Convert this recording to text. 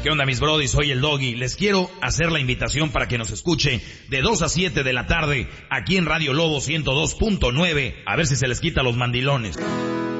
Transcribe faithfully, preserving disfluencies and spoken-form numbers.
¿Qué onda, mis brodis? Soy el Doggy. Les quiero hacer la invitación para que nos escuche de dos a siete de la tarde aquí en Radio Lobo ciento dos punto nueve. A ver si se les quita los mandilones.